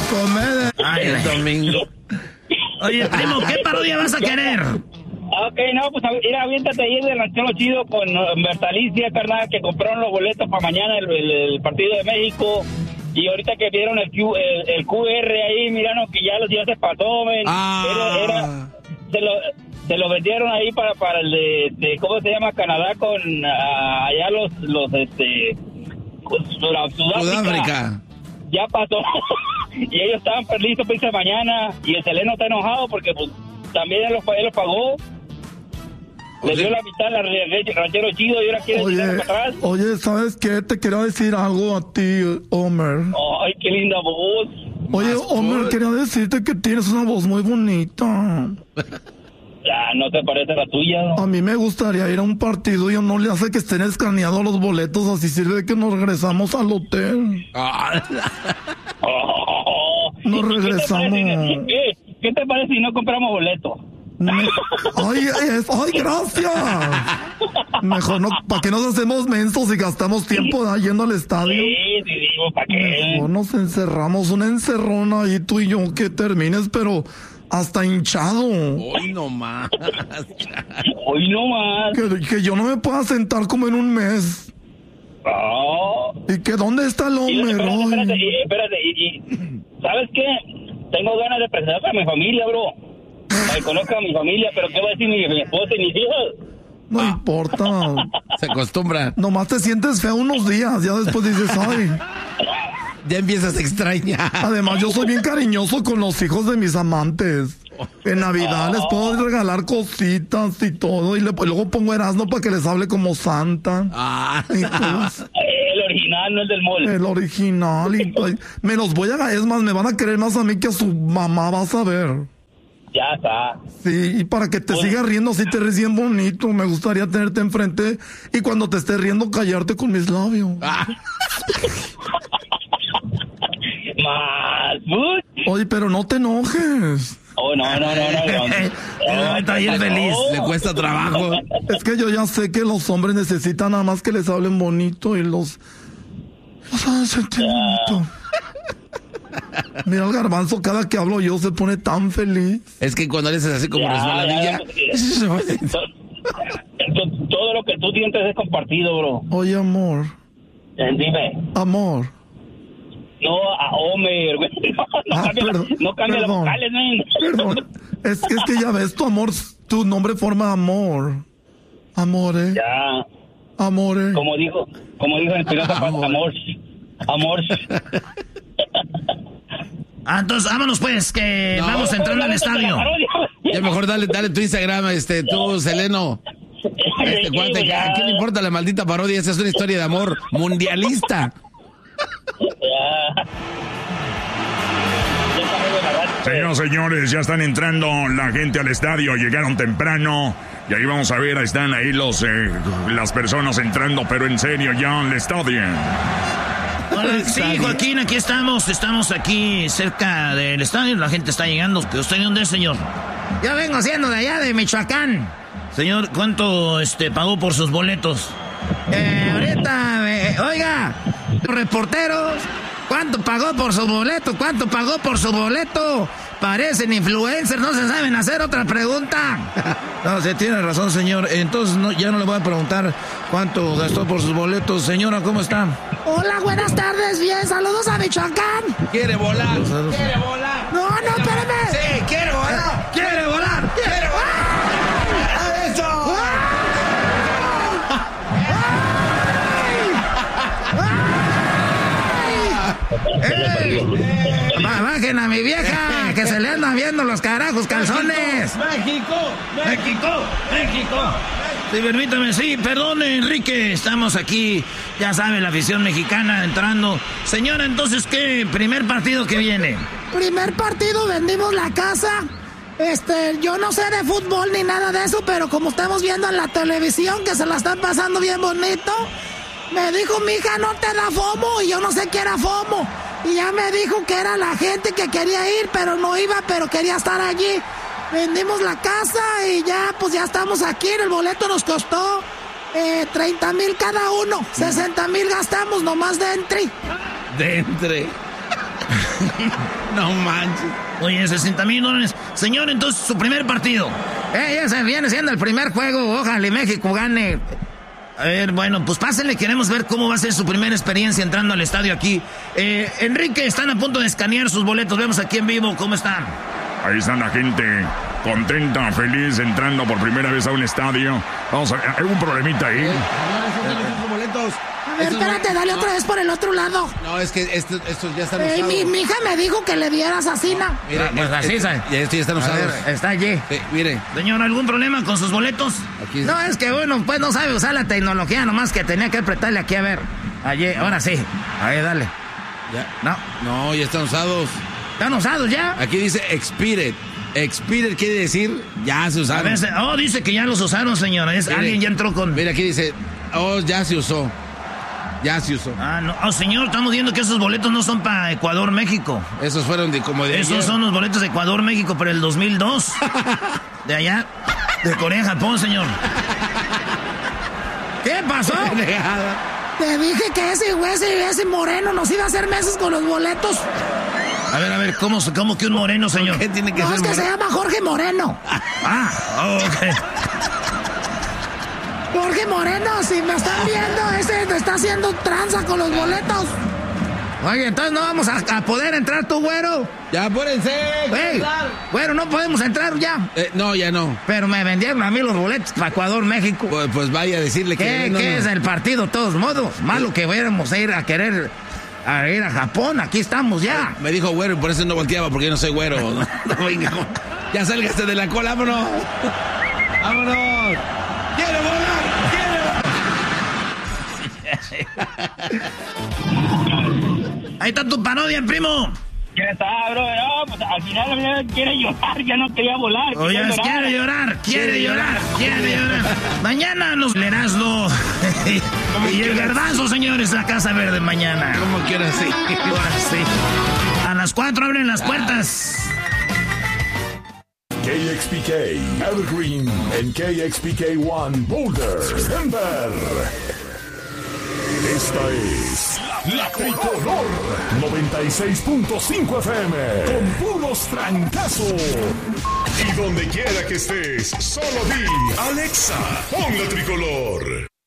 comer. Ay, el domingo. Oye, primo, ¿qué parodia vas a querer? Ok, no, pues mira, aviéntate ahí del ranchero chido con Bertalicia, carnal, que compraron los boletos para mañana el partido de México. Y ahorita que vieron el QR ahí, miraron que ya se pasó, men. Se lo vendieron ahí para el de ¿cómo se llama? Canadá con allá los Sudáfrica. Ya pasó. Y ellos estaban listos para irse mañana. Y el Seleno está enojado porque pues también él los pagó. Le dio la mitad al ranchero chido y ahora quiere tirar para atrás. Oye, ¿sabes qué? Te quiero decir algo a ti, Homer. Ay, qué linda voz. Oye, Homer, quería decirte que tienes una voz muy bonita. Ya, ¿no te parece la tuya? A mí me gustaría ir a un partido y no le hace que estén escaneados los boletos, así sirve que nos regresamos al hotel. Nos regresamos. ¿Qué te parece si no compramos boletos? Ay, gracias. Mejor no, ¿para qué nos hacemos mensos y gastamos tiempo yendo al estadio? Sí, digo, ¿para qué? Mejor nos encerramos, una encerrona ahí tú y yo, que termines, pero hasta hinchado. Hoy no más. Que yo no me pueda sentar como en un mes. ¿Y que dónde está el hombre? Espérate. Y ¿sabes qué? Tengo ganas de presentar a mi familia, bro. Me conozco a mi familia, pero ¿qué va a decir mi esposa y mis hijos? No importa. Se acostumbra. Nomás te sientes feo unos días, ya después dices, ay. Ya empiezas a extrañar. Además, yo soy bien cariñoso con los hijos de mis amantes. En Navidad les puedo regalar cositas y todo, y luego pongo Erasmo para que les hable como Santa. Pues, el original, no el del mall. El original. Me los voy a... Es más, me van a querer más a mí que a su mamá, vas a ver. Ya está. Sí, y para que te sigas riendo, así te ríes bien bonito. Me gustaría tenerte enfrente y cuando te estés riendo, callarte con mis labios. Oye, pero no te enojes. No. Está bien feliz, le cuesta trabajo. Es que yo ya sé que los hombres necesitan nada más que les hablen bonito y los hacen sentir bonito. Mira el Garbanzo, cada que hablo yo se pone tan feliz. Es que cuando eres así como resbaladilla. Todo lo que tú sientes es compartido, bro. Oye, amor. Dime. Amor. No, a Homer, güey. No cambia las vocales, men. Perdón. Es que ya ves, tu nombre forma amor. Amore. Ya. Amore. Como dijo el piloto, amor. Entonces vámonos pues, que vamos entrando al estadio. Ya mejor dale tu Instagram, tú, Seleno. Cuate, ¿qué le importa la maldita parodia? Esa es una historia de amor mundialista. Señores, ya están entrando la gente al estadio, llegaron temprano. Y ahí vamos a ver, están ahí las personas entrando, pero en serio ya al estadio. Hola, sí, Joaquín, aquí estamos aquí cerca del estadio, la gente está llegando. ¿Usted de dónde es, señor? Yo vengo siendo de allá, de Michoacán. Señor, ¿cuánto pagó por sus boletos? Ahorita, oiga, reporteros, ¿cuánto pagó por su boleto? Parecen influencers, no se saben hacer otra pregunta. No, se tiene razón, señor. Entonces ya no le voy a preguntar cuánto gastó por sus boletos. Señora, ¿cómo está? Hola, buenas tardes, bien, saludos a Michoacán. ¿Quiere volar? No, espérame. Sí, quiere volar. ¡Quiere volar! ¡Eso! Bajen a mi vieja, que se le andan viendo los carajos calzones. ¡México! Sí, permítame, sí, perdón, Enrique, estamos aquí, ya sabe, la afición mexicana entrando. Señora, entonces, ¿qué primer partido que viene? Primer partido, vendimos la casa. Yo no sé de fútbol ni nada de eso, pero como estamos viendo en la televisión que se la están pasando bien bonito, me dijo mi hija, no te da FOMO, y yo no sé qué era FOMO. Y ya me dijo que era la gente que quería ir, pero no iba, pero quería estar allí. Vendimos la casa y ya estamos aquí. El boleto nos costó 30,000 cada uno. 60,000 gastamos nomás de entry. No manches. Oye, $60,000. Señor, entonces, su primer partido. Ya se viene siendo el primer juego. Ojalá y México gane. A ver, bueno, pues pásenle. Queremos ver cómo va a ser su primera experiencia entrando al estadio aquí. Enrique, están a punto de escanear sus boletos. Vemos aquí en vivo cómo están. Ahí está la gente contenta, feliz, entrando por primera vez a un estadio. Vamos a ver, hay un problemita ahí. Esos boletos. A ver, espérate, dale otra vez por el otro lado. No, es que estos ya están usados. Mi hija me dijo que le dieras así, ¿no? Mire, pues así, ¿sabes? Ya estos ya están usados. Ver, está allí. Mire. Señor, ¿algún problema con sus boletos? Aquí no, es que bueno, pues no sabe usar la tecnología, nomás que tenía que apretarle aquí a ver. Allí, ahora sí. Ahí, dale. Ya. No, ya están usados. ¿Están usados ya? Aquí dice expired. Expired quiere decir ya se usaron. A ver, dice que ya los usaron, señora. Alguien ya entró con... Mira, aquí dice, ya se usó. Ya se usó. No, señor, estamos viendo que esos boletos no son para Ecuador, México. Esos fueron de Esos ayer. son los boletos de Ecuador, México, pero el 2002. De allá, de Corea, Japón, señor. ¿Qué pasó? Te dije que ese moreno nos iba a hacer meses con los boletos. A ver, ¿cómo que un moreno, señor? ¿Qué tiene que No, ser es que moreno? se llama Jorge Moreno. Ok. Jorge Moreno, si me están viendo, ese está haciendo tranza con los boletos. Oye, entonces no vamos a poder entrar, tú, güero. Ya, apúrense. Hey, güero, no podemos entrar ya. No, ya no. Pero me vendieron a mí los boletos para Ecuador, México. Pues vaya a decirle que... ¿Qué es el partido, de todos modos? Malo que fuéramos a ir a querer... a ir a Japón, aquí estamos ya. Me dijo güero y por eso no volteaba, porque yo no soy güero. Ya sálgase de la cola, vámonos. Vámonos. ¡Quiere volar! Ahí está tu parodia, primo. ¿Qué está, bro? No, pues al final quiere llorar, ya no quería volar. Oye, quiere llorar. Mañana nos Erasmo y el Garbanzo, señores, a Casa Verde mañana. ¿Cómo quieras? Sí. A las 4 abren las puertas. KXPK, Evergreen, en KXPK1, Boulder, Denver. Esta es La Tricolor 96.5 FM, con puros trancazos. Y donde quiera que estés, solo di Alexa, pon La Tricolor.